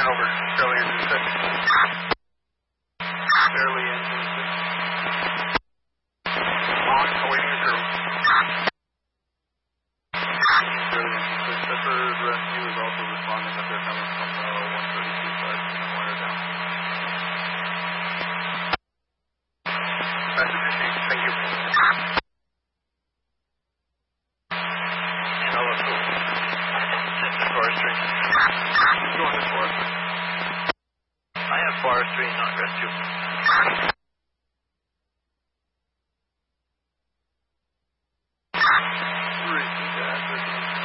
over Shirley Engine 6. Shirley Engine 6. On, awaiting a crew. Shirley Engine 6. Shepherd Rescue is also responding that they're coming from the 132 side and wire down. Message received. Thank you. Hello, school. Forestry. Going to forestry. I have forestry, not rescue.